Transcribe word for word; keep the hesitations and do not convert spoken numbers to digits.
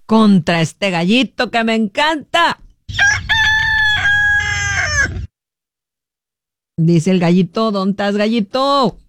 contra este gallito que me encanta. Dice el gallito, ¿dónde estás, gallito?